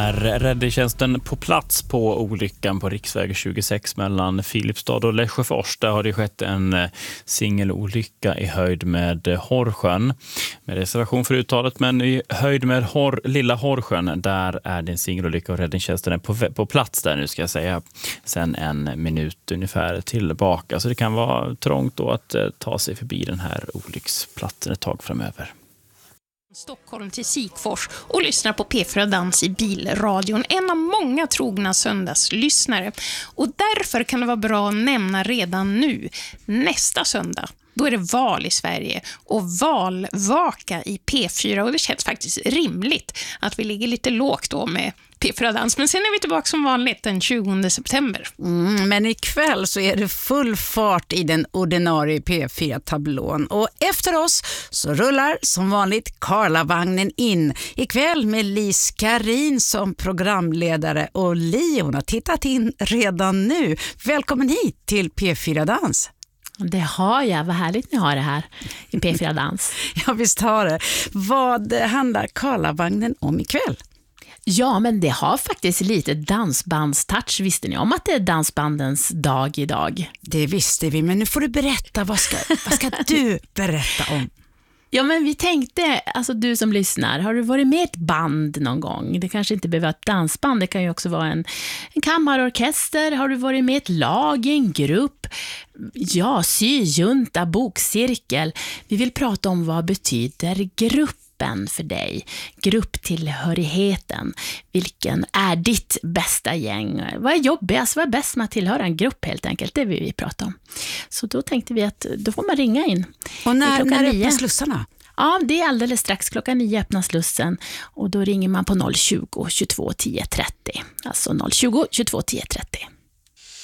är räddningstjänsten på plats på olyckan på riksväg 26 mellan Filipstad och Lesjöfors. Där har det skett en singelolycka i höjd med Horsjön. Med reservation för uttalet, men i höjd med Lilla Horsjön, där är det en singelolycka och räddningstjänsten är på plats där nu, ska jag säga, sen en minut ungefär tillbaka. Så det kan vara trångt då att ta sig förbi den här olycksplatsen ett tag framöver. Stockholm till Sikfors och lyssnar på P4 Dans i bilradion, en av många trogna söndagslyssnare. Och därför kan det vara bra att nämna redan nu, nästa söndag, då är det val i Sverige och valvaka i P4, och det känns faktiskt rimligt att vi ligger lite lågt då med P4 Dans. Men sen är vi tillbaka som vanligt den 20 september. Men ikväll så är det full fart i den ordinarie P4-tablån. Och efter oss så rullar som vanligt Karlavagnen in. Ikväll med Lis Karin som programledare. Och Hon har tittat in redan nu. Välkommen hit till P4 Dans. Det har jag. Vad härligt ni har det här i P4 Dans. Ja, visst har det. Vad handlar Karlavagnen om ikväll? Ja, men det har faktiskt lite dansbandstouch. Visste ni om att det är dansbandens dag idag? Det visste vi, men nu får du berätta. Vad ska du berätta om? Ja, men vi tänkte, alltså du som lyssnar, har du varit med i ett band någon gång? Det kanske inte behöver vara ett dansband, det kan ju också vara en kammarorkester. Har du varit med i ett lag, en grupp? Ja, syjunta, bokcirkel. Vi vill prata om vad betyder gruppen för dig, grupptillhörigheten. Vilken är ditt bästa gäng? Vad är jobbigast? Vad är bäst med att tillhöra en grupp helt enkelt? Det vill vi prata om. Så då tänkte vi att då får man ringa in. Och när öppnas slussarna? Ja, det är alldeles strax. 9:00 öppnas slussen och då ringer man på 020 22 10 30. Alltså 020 22 10 30.